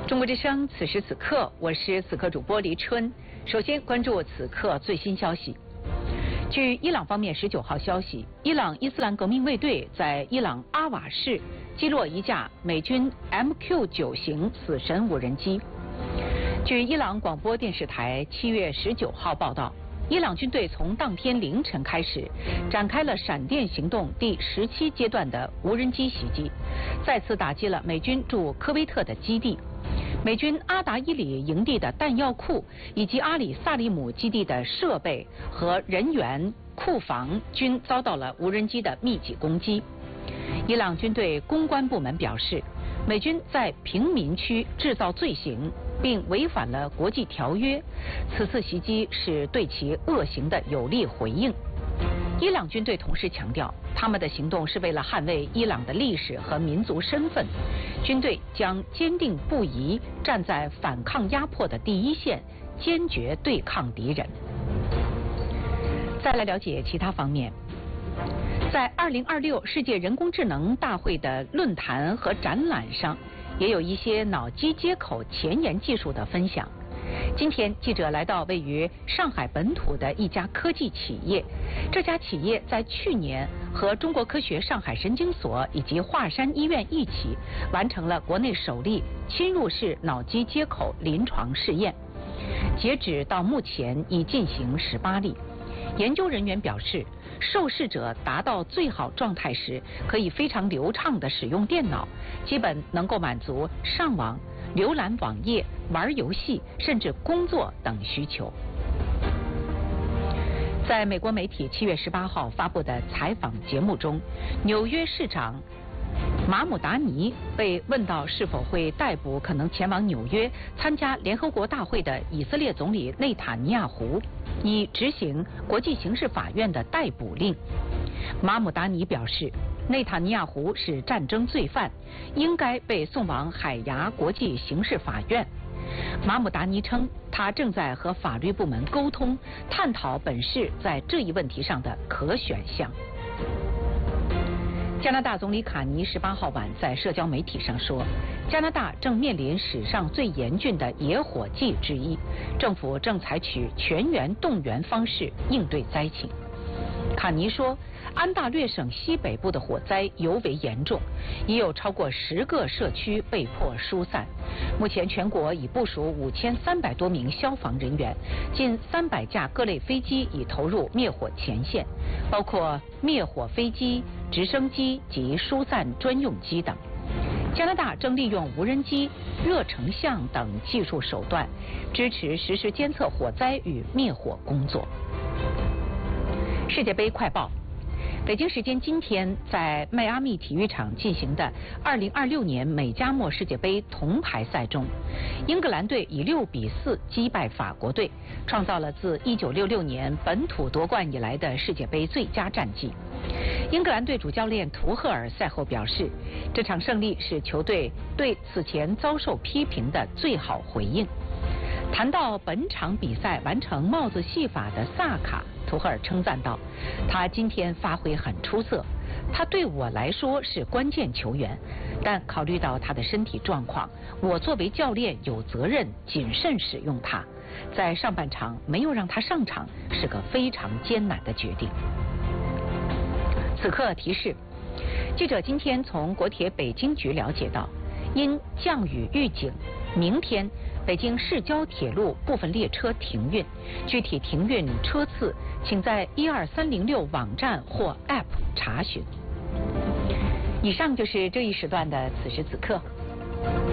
中国之声，此时此刻，我是此刻主播黎春。首先关注此刻最新消息。据伊朗方面19号消息，伊朗伊斯兰革命卫队在伊朗阿瓦市击落一架美军 MQ-9型死神无人机。据伊朗广播电视台7月19号报道，伊朗军队从当天凌晨开始展开了闪电行动第17阶段的无人机袭击，再次打击了美军驻科威特的基地。美军阿达伊里营地的弹药库以及阿里萨利姆基地的设备和人员库房均遭到了无人机的密集攻击。伊朗军队公关部门表示，美军在平民区制造罪行，并违反了国际条约。此次袭击是对其恶行的有力回应。伊朗军队同时强调，他们的行动是为了捍卫伊朗的历史和民族身份。军队将坚定不移站在反抗压迫的第一线，坚决对抗敌人。再来了解其他方面。在2026世界人工智能大会的论坛和展览上，也有一些脑机接口前沿技术的分享。今天，记者来到位于上海本土的一家科技企业。这家企业在去年和中国科学上海神经所以及华山医院一起，完成了国内首例侵入式脑机接口临床试验。截止到目前，已进行18例。研究人员表示，受试者达到最好状态时，可以非常流畅地使用电脑，基本能够满足上网、浏览网页、玩游戏，甚至工作等需求。在美国媒体7月18号发布的采访节目中，纽约市长马姆达尼被问到是否会逮捕可能前往纽约参加联合国大会的以色列总理内塔尼亚胡，以执行国际刑事法院的逮捕令。马姆达尼表示，内塔尼亚胡是战争罪犯，应该被送往海牙国际刑事法院。马姆达尼称，他正在和法律部门沟通，探讨本市在这一问题上的可选项。加拿大总理卡尼18号晚在社交媒体上说，加拿大正面临史上最严峻的野火季之一，政府正采取全员动员方式应对灾情。卡尼说，安大略省西北部的火灾尤为严重，已有超过10个社区被迫疏散。目前全国已部署5300多名消防人员，近300架各类飞机已投入灭火前线，包括灭火飞机、直升机及疏散专用机等。加拿大正利用无人机、热成像等技术手段，支持实施监测火灾与灭火工作。世界杯快报。北京时间今天，在迈阿密体育场进行的2026年美加墨世界杯铜牌赛中，英格兰队以6-4击败法国队，创造了自1966年本土夺冠以来的世界杯最佳战绩。英格兰队主教练图赫尔赛后表示，这场胜利是球队对此前遭受批评的最好回应。谈到本场比赛完成帽子戏法的萨卡，图赫尔称赞道，他今天发挥很出色，他对我来说是关键球员，但考虑到他的身体状况，我作为教练有责任谨慎使用他，在上半场没有让他上场是个非常艰难的决定。此刻提示，记者今天从国铁北京局了解到，因降雨预警，明天北京市郊铁路部分列车停运，具体停运车次，请在12306网站或 App 查询。以上就是这一时段的此时此刻。